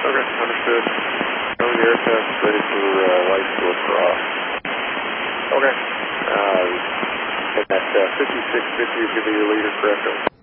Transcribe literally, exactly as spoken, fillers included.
Okay, understood. Oh, the aircraft's ready for uh, light source cross. Okay. Uh, and that uh, fifty-six fifty is going to be your leader, correct?